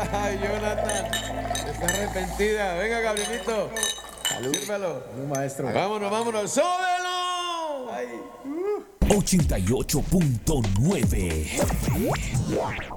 Ay, Jonathan, está arrepentida. Venga, Gabrielito. Salud. Sírvelo. Maestro. Vámonos, vámonos. ¡Súbelo! 88.9